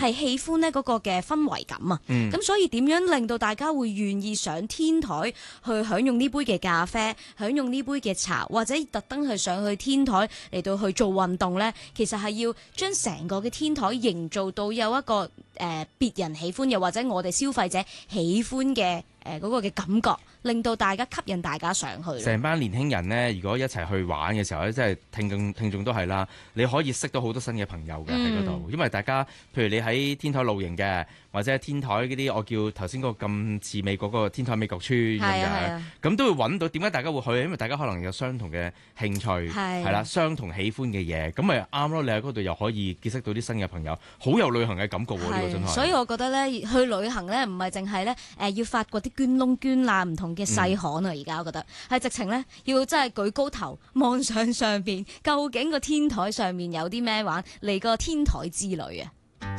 係喜歡呢嗰個嘅氛圍感啊。咁所以點樣令到大家會願意上天台去享用呢杯嘅咖啡，享用呢杯嘅茶，或者特登去上去天台嚟到去做運動呢？其實係要將成個嘅天台營造到有一個別人喜歡，又或者我哋消費者喜歡嘅嗰個嘅感覺，令到大家吸引大家上去。 成班年輕人呢，如果一齊去玩嘅時候咧，即係聽眾都係啦，你可以識到好多新嘅朋友嘅喺嗰度，因為大家譬如你喺天台露營嘅，或者天台嗰啲我叫頭先嗰個咁似美國嗰個天台美國村咁樣，咁都會揾到點解大家會去，因為大家可能有相同嘅興趣，係啦，相同喜歡嘅嘢，咁咪啱咯。你喺嗰度又可以結識到啲新嘅朋友，好有旅行嘅感覺喎，呢個真係。所以我覺得咧，去旅行咧唔係淨係咧要發掘啲捐窿捐罅唔同嘅細巷啊！而家我覺得係直情咧要真係舉高頭望上邊，究竟個天台上面有啲咩玩，嚟個天台之旅啊！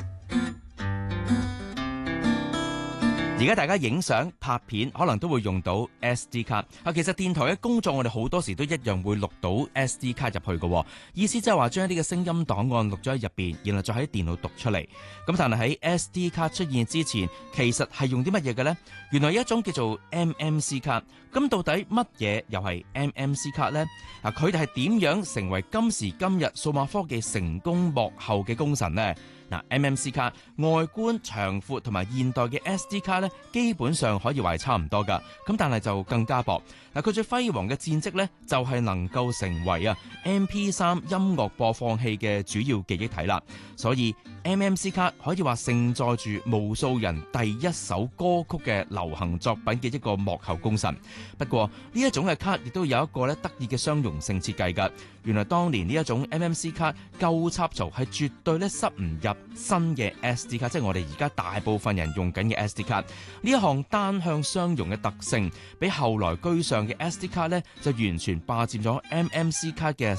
而家大家影相拍片可能都會用到 SD 卡啊，其實電台嘅工作我哋好多時都一樣會錄到 SD 卡入去嘅，意思即係話將一啲嘅聲音檔案錄咗喺入邊，然後再喺電腦讀出嚟。咁但係喺 SD 卡出現之前，其實係用啲乜嘢嘅呢？原來有一種叫做 MMC 卡，咁到底乜嘢又係 MMC 卡呢？嗱，佢哋係點樣成為今時今日數碼科技成功幕後嘅功臣呢？嗱，MMC 卡外觀長闊同埋現代嘅 SD 卡咧，基本上可以話係差唔多噶，咁但係就更加薄。嗱，佢最輝煌嘅戰績咧，就係能夠成為MP3 音樂播放器嘅主要記憶體啦。所以 MMC 卡可以話承載住無數人第一首歌曲嘅流行作品嘅一個幕後功臣。不過呢一種嘅卡亦都有一個咧得意嘅相容性設計噶。原來當年呢一種 MMC 卡舊插槽係絕對咧塞唔入新嘅 SD 卡，即係我哋而家大部分人用緊嘅 SD 卡。呢一項單向相容嘅特性，比後來居上嘅 SD 卡咧就完全霸佔咗 MMC 卡嘅